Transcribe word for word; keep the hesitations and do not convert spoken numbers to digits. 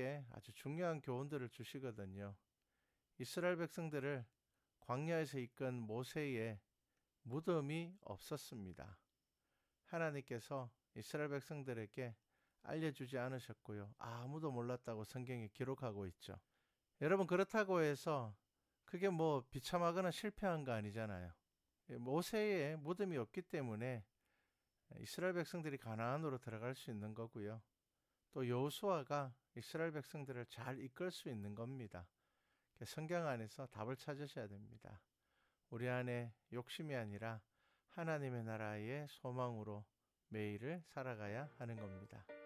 우리에게 아주 중요한 교훈들을 주시거든요. 이스라엘 백성들을 광야에서 이끈 모세의 무덤이 없었습니다. 하나님께서 이스라엘 백성들에게 알려주지 않으셨고요. 아무도 몰랐다고 성경에 기록하고 있죠. 여러분, 그렇다고 해서 그게 뭐 비참하거나 실패한 거 아니잖아요. 모세의 무덤이 없기 때문에 이스라엘 백성들이 가나안으로 들어갈 수 있는 거고요. 또 여호수아가 이스라엘 백성들을 잘 이끌 수 있는 겁니다. 성경 안에서 답을 찾으셔야 됩니다. 우리 안에 욕심이 아니라 하나님의 나라의 소망으로 매일을 살아가야 하는 겁니다.